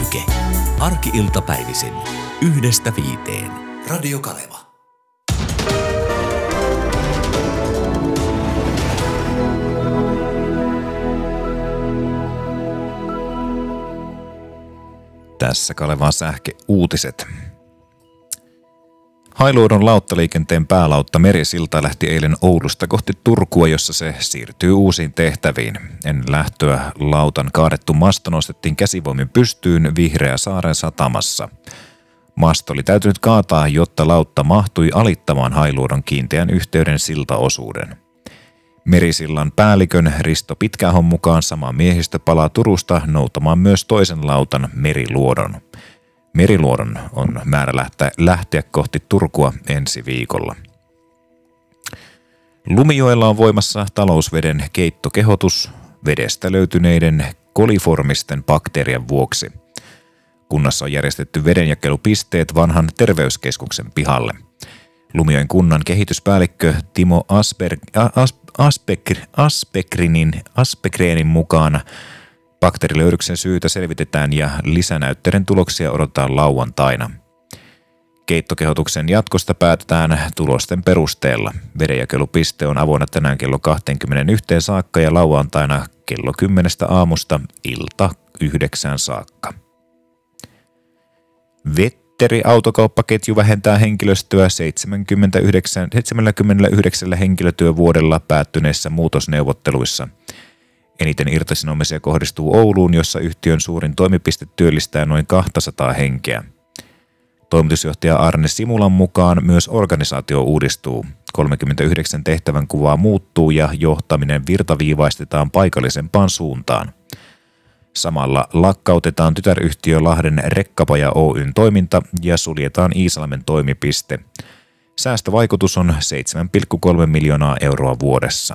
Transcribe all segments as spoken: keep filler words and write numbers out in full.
Vyöhyke. Arki-iltapäivisin yhdestä viiteen. Radio Kaleva. Tässä Kalevan sähkeuutiset. Hailuodon lauttaliikenteen päälautta Merisilta lähti eilen Oulusta kohti Turkua, jossa se siirtyy uusiin tehtäviin. Ennen lähtöä lautan kaadettu masto nostettiin käsivoimin pystyyn Vihreäsaaren satamassa. Masto oli täytynyt kaataa, jotta lautta mahtui alittamaan Hailuodon kiinteän yhteyden siltaosuuden. Merisillan päällikön Risto Pitkäahon mukaan sama miehistö palaa Turusta noutamaan myös toisen lautan Meriluodon. Meriluodon on määrä lähteä, lähteä kohti Turkua ensi viikolla. Lumijoella on voimassa talousveden keittokehotus vedestä löytyneiden koliformisten bakteerien vuoksi. Kunnassa on järjestetty vedenjakelupisteet vanhan terveyskeskuksen pihalle. Lumijoen kunnan kehityspäällikkö Timo Asper, As, Aspekr, Aspekrinin, Aspekreenin mukaan bakteerilöydyksen syytä selvitetään ja lisänäytteiden tuloksia odotetaan lauantaina. Keittokehotuksen jatkosta päätetään tulosten perusteella. Vedenjakelupiste on avoinna tänään kello kaksikymmentäyksi saakka ja lauantaina kello kymmenestä aamusta ilta yhdeksään saakka. Vetteri-autokauppaketju vähentää henkilöstöä seitsemänkymmentäyhdeksän, seitsemänkymmentäyhdeksän henkilötyövuodella päättyneessä muutosneuvotteluissa. Eniten irtisanomisia kohdistuu Ouluun, jossa yhtiön suurin toimipiste työllistää noin kaksisataa henkeä. Toimitusjohtaja Arne Simulan mukaan myös organisaatio uudistuu. kolmekymmentäyhdeksän tehtävän kuvaa muuttuu ja johtaminen virtaviivaistetaan paikallisempaan suuntaan. Samalla lakkautetaan tytäryhtiö Lahden Rekkapaja Oyn toiminta ja suljetaan Iisalmen toimipiste. Säästövaikutus on seitsemän pilkku kolme miljoonaa euroa vuodessa.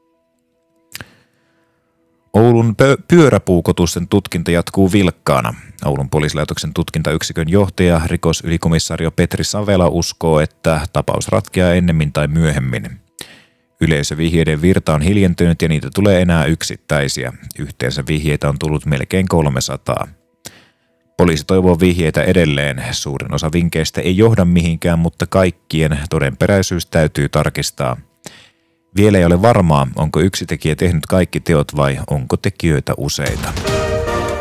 Oulun pyöräpuukotusten tutkinta jatkuu vilkkaana. Oulun poliisilaitoksen tutkintayksikön johtaja, rikosylikomissario Petri Savela uskoo, että tapaus ratkeaa ennemmin tai myöhemmin. Yleisövihjeiden virta on hiljentynyt ja niitä tulee enää yksittäisiä. Yhteensä vihjeitä on tullut melkein kolmesataa. Poliisi toivoo vihjeitä edelleen. Suurin osa vinkkeistä ei johda mihinkään, mutta kaikkien todenperäisyys täytyy tarkistaa. Vielä ei ole varmaa, onko yksi tekijä tehnyt kaikki teot vai onko tekijöitä useita.